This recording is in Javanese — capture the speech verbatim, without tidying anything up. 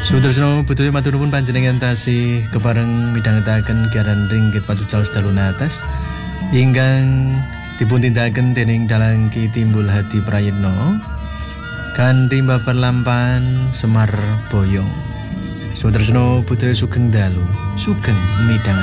Sutresno butuhe matur nuwun panjenengan tasih kepareng midhangetaken giaran ringgit pacucal sedalu atas ingkang dipuntindakaken dening Dalang Ki Timbul Hadi Prayitno kanthi babar lampahan Semar Boyong. Sutresno butuhe sugeng dalu, sugeng midhang